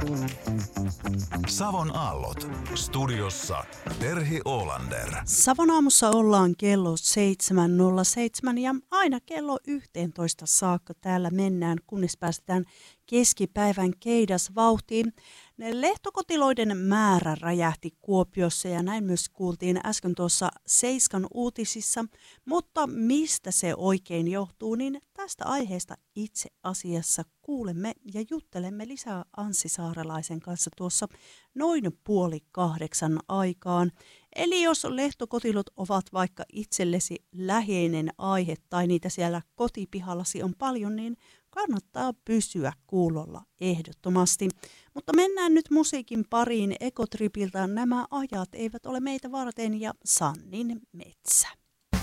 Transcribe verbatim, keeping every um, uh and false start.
Savon aallot. Studiossa Terhi Olander. Savon aamussa ollaan kello seitsemän nolla seitsemän ja aina kello yhteentoista saakka täällä mennään, kunnes päästään keskipäivän keidasvauhtiin. Lehtokotiloiden määrä räjähti Kuopiossa ja näin myös kuultiin äsken tuossa Seiskan uutisissa, mutta mistä se oikein johtuu, niin tästä aiheesta itse asiassa kuulemme ja juttelemme lisää Anssi Saarelaisen kanssa tuossa noin puoli kahdeksan aikaan. Eli jos lehtokotilot ovat vaikka itsellesi läheinen aihe tai niitä siellä kotipihallasi on paljon, niin kannattaa pysyä kuulolla ehdottomasti. Mutta mennään nyt musiikin pariin Ekotripiltä. Nämä ajat eivät ole meitä varten ja Sannin metsä.